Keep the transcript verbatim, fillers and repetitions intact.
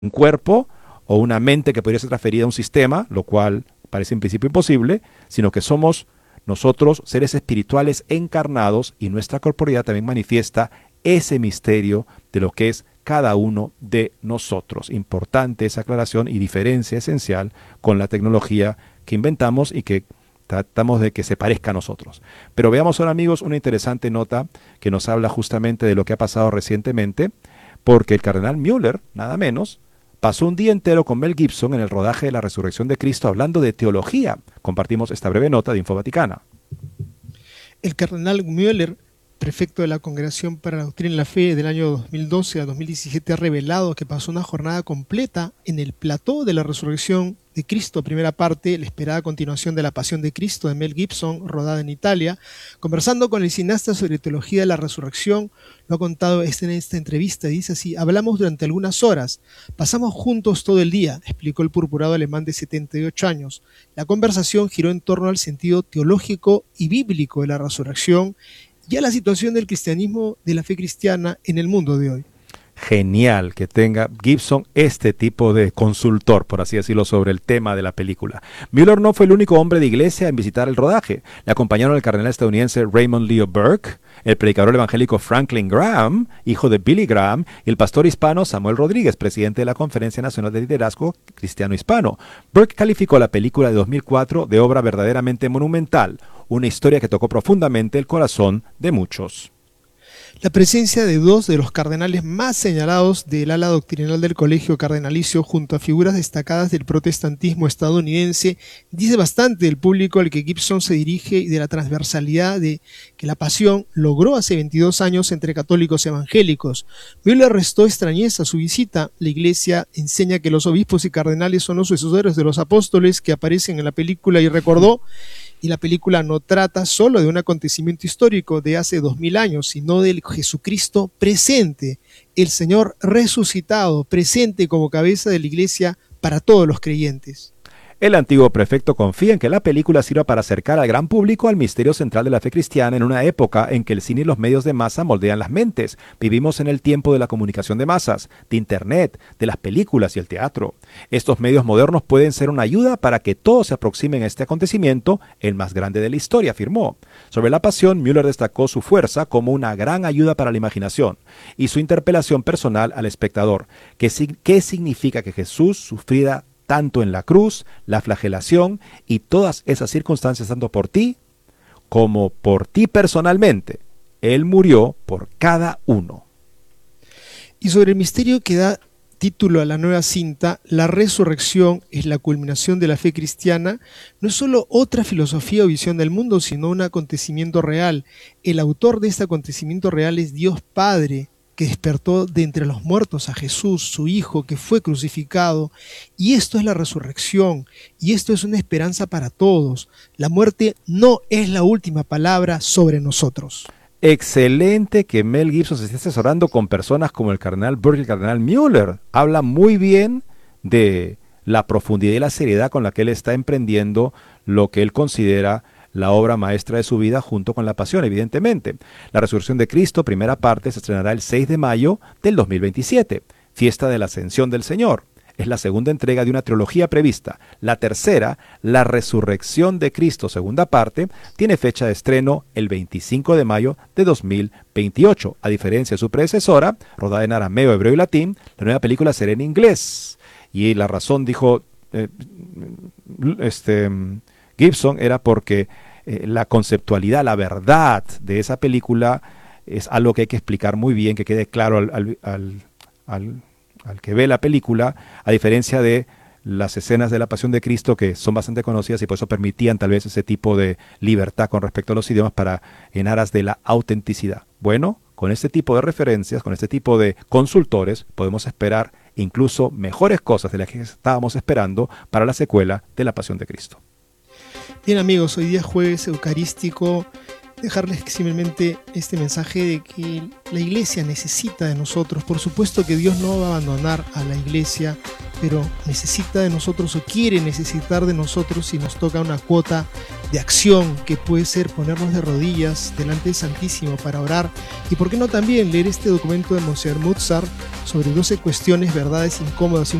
un cuerpo o una mente que podría ser transferida a un sistema, lo cual parece en principio imposible, sino que somos nosotros seres espirituales encarnados y nuestra corporeidad también manifiesta ese misterio de lo que es cada uno de nosotros. Importante esa aclaración y diferencia esencial con la tecnología que inventamos y que tratamos de que se parezca a nosotros. Pero veamos ahora, amigos, una interesante nota que nos habla justamente de lo que ha pasado recientemente, porque el cardenal Müller, nada menos, pasó un día entero con Mel Gibson en el rodaje de la Resurrección de Cristo hablando de teología. Compartimos esta breve nota de Info Vaticana. El cardenal Müller, prefecto de la Congregación para la Doctrina y la Fe del año dos mil doce a dos mil diecisiete, ha revelado que pasó una jornada completa en el plató de la Resurrección de Cristo, primera parte, la esperada continuación de La Pasión de Cristo de Mel Gibson, rodada en Italia, conversando con el cineasta sobre teología de la resurrección. Lo ha contado este en esta entrevista, dice así: hablamos durante algunas horas, pasamos juntos todo el día, explicó el purpurado alemán de setenta y ocho años. La conversación giró en torno al sentido teológico y bíblico de la resurrección y a la situación del cristianismo, de la fe cristiana en el mundo de hoy. Genial que tenga Gibson este tipo de consultor, por así decirlo, sobre el tema de la película. Müller no fue el único hombre de iglesia en visitar el rodaje. Le acompañaron el cardenal estadounidense Raymond Leo Burke, el predicador evangélico Franklin Graham, hijo de Billy Graham, y el pastor hispano Samuel Rodríguez, presidente de la Conferencia Nacional de Liderazgo Cristiano Hispano. Burke calificó la película de dos mil cuatro de obra verdaderamente monumental, una historia que tocó profundamente el corazón de muchos. La presencia de dos de los cardenales más señalados del ala doctrinal del Colegio Cardenalicio junto a figuras destacadas del protestantismo estadounidense dice bastante del público al que Gibson se dirige y de la transversalidad de que la pasión logró hace veintidós años entre católicos evangélicos. Müller restó extrañeza a su visita. La Iglesia enseña que los obispos y cardenales son los sucesores de los apóstoles que aparecen en la película y recordó. Y la película no trata solo de un acontecimiento histórico de hace dos mil años, sino del Jesucristo presente, el Señor resucitado, presente como cabeza de la Iglesia para todos los creyentes. El antiguo prefecto confía en que la película sirva para acercar al gran público al misterio central de la fe cristiana en una época en que el cine y los medios de masa moldean las mentes. Vivimos en el tiempo de la comunicación de masas, de internet, de las películas y el teatro. Estos medios modernos pueden ser una ayuda para que todos se aproximen a este acontecimiento, el más grande de la historia, afirmó. Sobre la pasión, Müller destacó su fuerza como una gran ayuda para la imaginación y su interpelación personal al espectador. ¿Qué, qué significa que Jesús sufriera tanto en la cruz, la flagelación y todas esas circunstancias, tanto por ti como por ti personalmente? Él murió por cada uno. Y sobre el misterio que da título a la nueva cinta, la resurrección es la culminación de la fe cristiana, no es solo otra filosofía o visión del mundo, sino un acontecimiento real. El autor de este acontecimiento real es Dios Padre, que despertó de entre los muertos a Jesús, su Hijo, que fue crucificado. Y esto es la resurrección, y esto es una esperanza para todos. La muerte no es la última palabra sobre nosotros. Excelente que Mel Gibson se esté asesorando con personas como el cardenal Burke y el cardenal Müller. Habla muy bien de la profundidad y la seriedad con la que él está emprendiendo lo que él considera la obra maestra de su vida junto con la pasión, evidentemente. La Resurrección de Cristo, primera parte, se estrenará el seis de mayo del dos mil veintisiete, fiesta de la Ascensión del Señor. Es la segunda entrega de una trilogía prevista. La tercera, La Resurrección de Cristo, segunda parte, tiene fecha de estreno el veinticinco de mayo de dos mil veintiocho. A diferencia de su predecesora, rodada en arameo, hebreo y latín, la nueva película será en inglés. Y la razón, dijo eh, este... Gibson, era porque eh, la conceptualidad, la verdad de esa película es algo que hay que explicar muy bien, que quede claro al, al, al, al, al que ve la película, a diferencia de las escenas de la Pasión de Cristo, que son bastante conocidas y por eso permitían tal vez ese tipo de libertad con respecto a los idiomas para en aras de la autenticidad. Bueno, con este tipo de referencias, con este tipo de consultores, podemos esperar incluso mejores cosas de las que estábamos esperando para la secuela de la Pasión de Cristo. Bien, amigos, hoy día jueves eucarístico, dejarles simplemente este mensaje de que la Iglesia necesita de nosotros. Por supuesto que Dios no va a abandonar a la Iglesia, pero necesita de nosotros o quiere necesitar de nosotros si nos toca una cuota de acción que puede ser ponernos de rodillas delante del Santísimo para orar, y por qué no también leer este documento de Monseñor Mutzar sobre doce cuestiones, verdades incómodas y